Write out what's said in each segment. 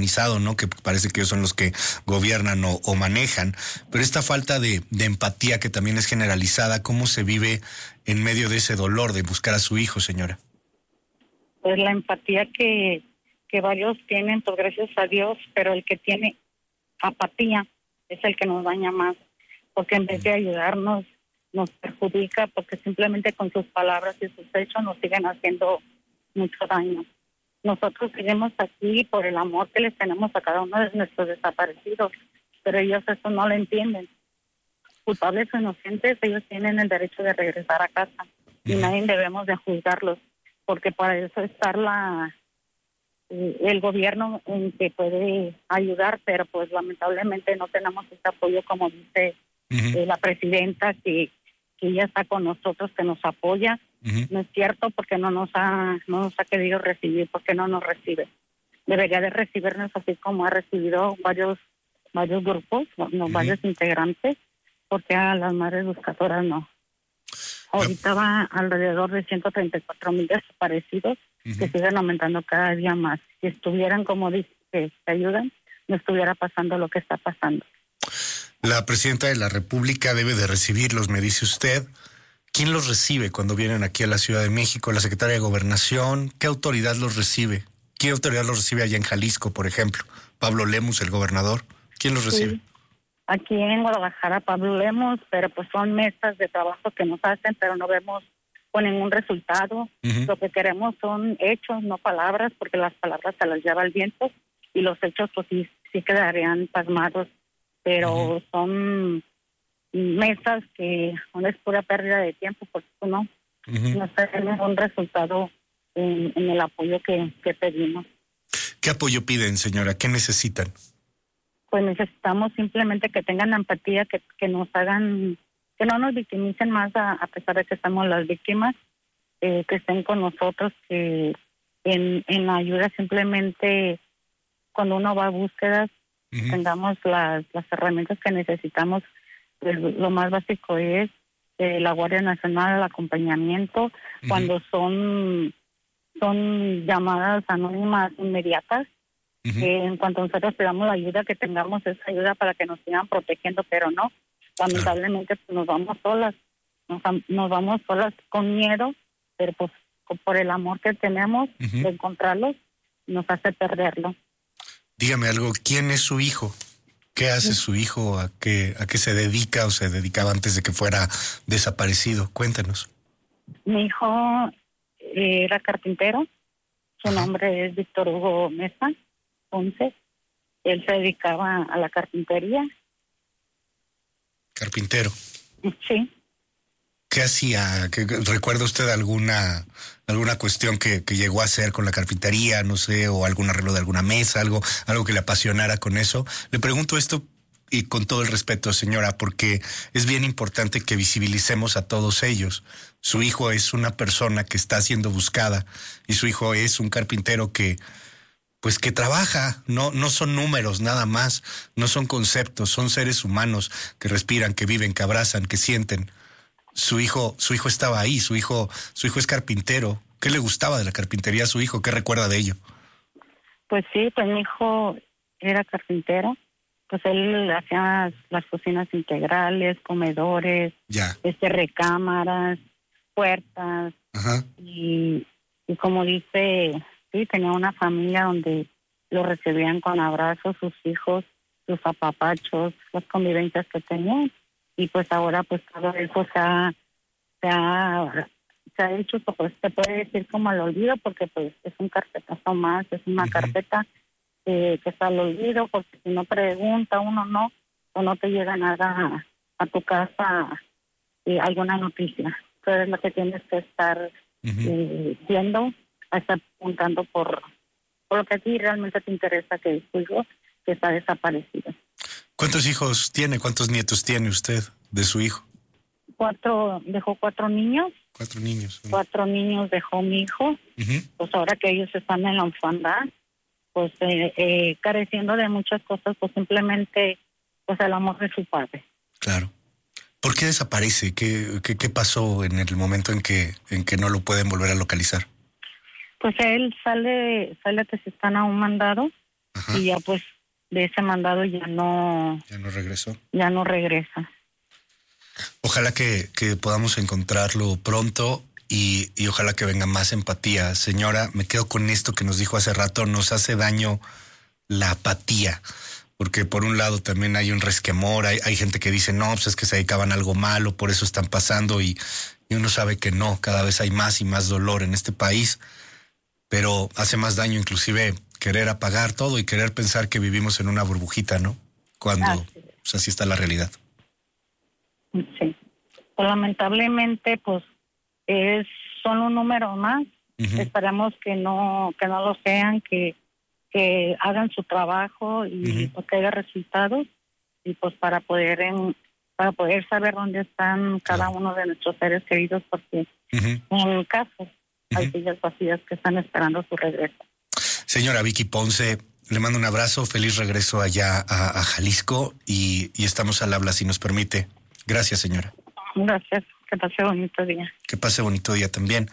organizado, ¿no? Que parece que ellos son los que gobiernan o manejan. Pero esta falta de empatía que también es generalizada, ¿cómo se vive en medio de ese dolor de buscar a su hijo, señora? Pues la empatía que varios tienen, pues gracias a Dios, pero el que tiene apatía es el que nos daña más, porque en vez de ayudarnos, nos perjudica, porque simplemente con sus palabras y sus hechos nos siguen haciendo mucho daño. Nosotros seguimos aquí por el amor que les tenemos a cada uno de nuestros desaparecidos, pero ellos eso no lo entienden. Culpables o inocentes, ellos tienen el derecho de regresar a casa y nadie debemos de juzgarlos, porque para eso está el gobierno en que puede ayudar, pero pues lamentablemente no tenemos ese apoyo, como dice la presidenta, que ella está con nosotros, que nos apoya. No es cierto, porque no nos ha querido recibir, porque no nos recibe. Debería de recibirnos así como ha recibido varios grupos, varios integrantes, porque a las madres buscadoras no. Ahorita va alrededor de 134,000 desaparecidos, que siguen aumentando cada día más. Si estuvieran, como dice, que ayudan, no estuviera pasando lo que está pasando. La presidenta de la República debe de recibirlos, me dice usted. ¿Quién los recibe cuando vienen aquí a la Ciudad de México? ¿La Secretaria de Gobernación? ¿Qué autoridad los recibe? ¿Qué autoridad los recibe allá en Jalisco, por ejemplo? ¿Pablo Lemus, el gobernador? ¿Quién los recibe? Sí. Aquí en Guadalajara, Pablo Lemus, pero pues son mesas de trabajo que nos hacen, pero no vemos con ningún resultado. Lo que queremos son hechos, no palabras, porque las palabras se las lleva el viento y los hechos pues sí quedarían pasmados, pero son mesas que no es pura pérdida de tiempo, porque no tenemos un resultado en el apoyo que pedimos. ¿Qué apoyo piden, señora? ¿Qué necesitan? Pues necesitamos simplemente que tengan empatía, que nos hagan, que no nos victimicen más a pesar de que estamos las víctimas, que estén con nosotros, que en la ayuda simplemente cuando uno va a búsquedas tengamos las herramientas que necesitamos. Pues lo más básico es la Guardia Nacional, el acompañamiento, cuando son llamadas anónimas inmediatas. En cuanto nosotros pidamos la ayuda, que tengamos esa ayuda para que nos sigan protegiendo, pero no, lamentablemente pues nos vamos solas con miedo, pero pues por el amor que tenemos de encontrarlos, nos hace perderlo. Dígame algo, ¿quién es su hijo? ¿Qué hace su hijo? ¿A qué se dedica o se dedicaba antes de que fuera desaparecido? Cuéntanos. Mi hijo era carpintero, su nombre es Víctor Hugo Mesa Ponce. Él se dedicaba a la carpintería. ¿Carpintero? Sí. ¿Qué hacía? ¿Recuerda usted alguna cuestión que llegó a hacer con la carpintería, no sé, o algún arreglo de alguna mesa, algo que le apasionara con eso? Le pregunto esto y con todo el respeto, señora, porque es bien importante que visibilicemos a todos ellos. Su hijo es una persona que está siendo buscada y su hijo es un carpintero que trabaja, no son números nada más, no son conceptos, son seres humanos que respiran, que viven, que abrazan, que sienten. Su hijo estaba ahí, su hijo es carpintero. ¿Qué le gustaba de la carpintería a su hijo? ¿Qué recuerda de ello? Pues sí, pues mi hijo era carpintero. Pues él hacía las cocinas integrales, comedores, recámaras, puertas. Y como dice, sí, tenía una familia donde lo recibían con abrazos, sus hijos, sus apapachos, las convivencias que tenían. Y pues ahora pues todo eso se ha hecho, pues se puede decir como al olvido, porque pues es un carpetazo más, es una carpeta que está al olvido, porque si no pregunta uno no te llega nada a tu casa, alguna noticia. Entonces es lo que tienes que estar viendo, estar preguntando por lo que a ti realmente te interesa, que es tu hijo que está desaparecido. ¿Cuántos hijos tiene? ¿Cuántos nietos tiene usted de su hijo? Dejó 4 niños. 4 niños. 4 niños dejó mi hijo. Pues ahora que ellos están en la orfandad, pues careciendo de muchas cosas, pues simplemente pues el amor de su padre. Claro. ¿Por qué desaparece? ¿Qué pasó en el momento en que no lo pueden volver a localizar? Pues él sale que se están a un mandado y ya pues de ese mandado ya no regresó. Ya no regresa. Ojalá que podamos encontrarlo pronto y ojalá que venga más empatía. Señora, me quedo con esto que nos dijo hace rato, nos hace daño la apatía, porque por un lado también hay un resquemor, hay gente que dice, no, pues es que se dedicaban a algo malo, por eso están pasando, y uno sabe que no, cada vez hay más y más dolor en este país, pero hace más daño inclusive querer apagar todo y querer pensar que vivimos en una burbujita, ¿no? Cuando pues así está la realidad. Sí. Pues lamentablemente, pues son un número más. Uh-huh. Esperamos que no lo sean, que hagan su trabajo y uh-huh. pues que haya resultados, y pues para poder saber dónde están cada uno de nuestros seres queridos, porque uh-huh. en casos hay villas vacías que están esperando su regreso. Señora Vicky Ponce, le mando un abrazo, feliz regreso allá a Jalisco y estamos al habla si nos permite. Gracias, señora. Gracias, que pase bonito día. Que pase bonito día también.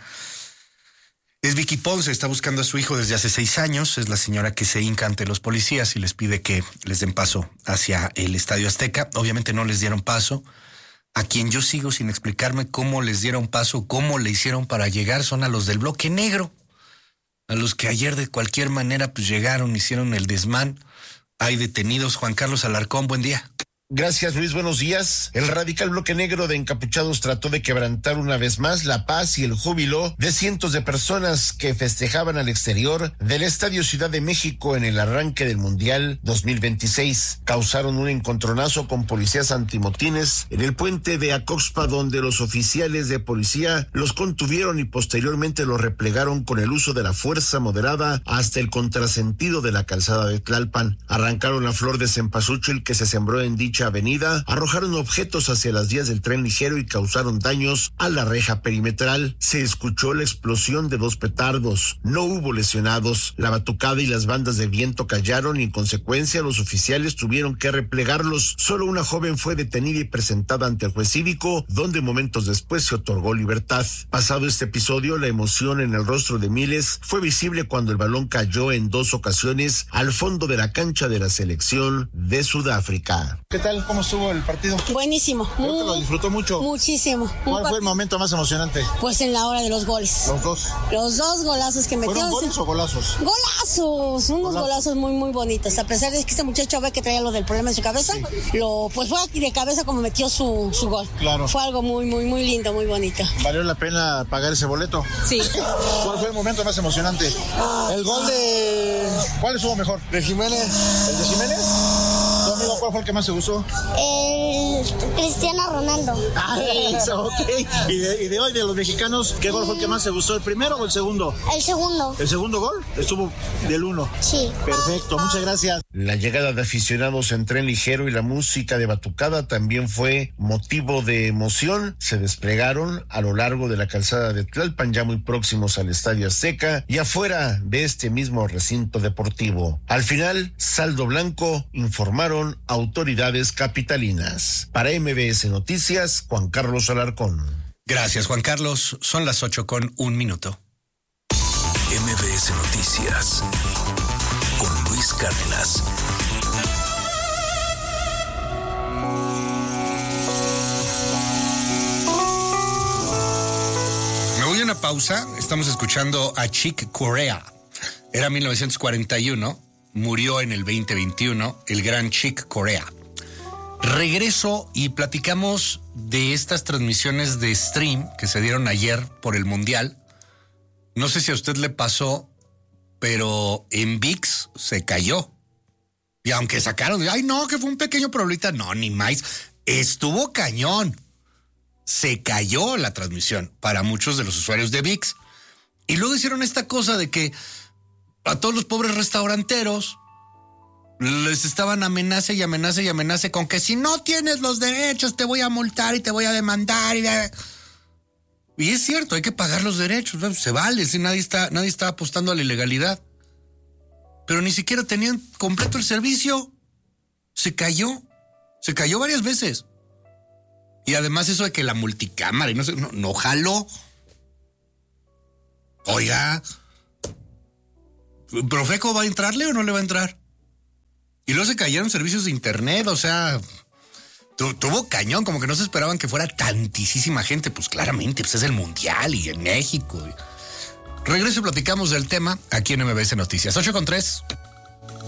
Es Vicky Ponce, está buscando a su hijo desde hace 6 años, es la señora que se hinca ante los policías y les pide que les den paso hacia el Estadio Azteca. Obviamente no les dieron paso. A quien yo sigo sin explicarme cómo les dieron paso, cómo le hicieron para llegar, son a los del Bloque Negro, a los que ayer de cualquier manera pues llegaron, hicieron el desmán. Hay detenidos. Juan Carlos Alarcón, buen día. Gracias, Luis, buenos días. El radical Bloque Negro de encapuchados trató de quebrantar una vez más la paz y el júbilo de cientos de personas que festejaban al exterior del Estadio Ciudad de México en el arranque del Mundial 2026. Causaron un encontronazo con policías antimotines en el puente de Acoxpa, donde los oficiales de policía los contuvieron y posteriormente los replegaron con el uso de la fuerza moderada hasta el contrasentido de la calzada de Tlalpan. Arrancaron la flor de cempasúchil que se sembró en dicha avenida, arrojaron objetos hacia las vías del tren ligero y causaron daños a la reja perimetral. Se escuchó la explosión de 2 petardos. No hubo lesionados. La batucada y las bandas de viento callaron y en consecuencia los oficiales tuvieron que replegarlos. Solo una joven fue detenida y presentada ante el juez cívico, donde momentos después se otorgó libertad. Pasado este episodio, la emoción en el rostro de miles fue visible cuando el balón cayó en 2 ocasiones al fondo de la cancha de la selección de Sudáfrica. ¿Qué tal? ¿Cómo estuvo el partido? Buenísimo. Creo que lo disfrutó mucho. Muchísimo. ¿Cuál fue el momento más emocionante? Pues en la hora de los goles. ¿Los dos? Los 2 golazos que metió. ¿Fueron goles o golazos? ¡Golazos! Unos golazos muy, muy bonitos. A pesar de que este muchacho ve que traía lo del problema en su cabeza, sí. Pues fue aquí de cabeza como metió su gol. Claro. Fue algo muy, muy, muy lindo, muy bonito. ¿Valió la pena pagar ese boleto? Sí. ¿Cuál fue el momento más emocionante? El gol de... ¿Cuál estuvo mejor? De Jiménez. ¿El de Jiménez? ¿Tu amigo cuál fue el que más te gustó? El Cristiano Ronaldo. Ah, eso, ok. ¿Y de hoy, de los mexicanos, qué gol fue el que más te gustó? ¿El primero o el segundo? El segundo. ¿El segundo gol? Estuvo del 1. Sí. Perfecto, muchas gracias. La llegada de aficionados en tren ligero y la música de batucada también fue motivo de emoción. Se desplegaron a lo largo de la calzada de Tlalpan, ya muy próximos al Estadio Azteca y afuera de este mismo recinto deportivo. Al final, saldo blanco, informaron autoridades capitalinas. Para MBS Noticias, Juan Carlos Alarcón. Gracias, Juan Carlos. Son las 8:01. MBS Noticias con Luis Cárdenas. Me voy a una pausa. Estamos escuchando a Chick Corea. Era 1941. Murió en el 2021 el gran Chick Corea. Regreso y platicamos de estas transmisiones de stream que se dieron ayer por el Mundial. No sé si a usted le pasó, pero en ViX se cayó. Y aunque sacaron, ay no, que fue un pequeño problemita, no, ni más. Estuvo cañón. Se cayó la transmisión para muchos de los usuarios de ViX. Y luego hicieron esta cosa de que a todos los pobres restauranteros les estaban amenaza con que si no tienes los derechos te voy a multar y te voy a demandar. Y es cierto, hay que pagar los derechos, ¿no? Se vale, si nadie está apostando a la ilegalidad. Pero ni siquiera tenían completo el servicio. Se cayó varias veces. Y además eso de que la multicámara y no jaló. Oiga, ¿Profeco va a entrarle o no le va a entrar? Y luego se cayeron servicios de internet, o sea, tuvo cañón, como que no se esperaban que fuera tantísima gente. Pues claramente, pues es el Mundial y en México. Regreso y platicamos del tema aquí en MBS Noticias. 8:03.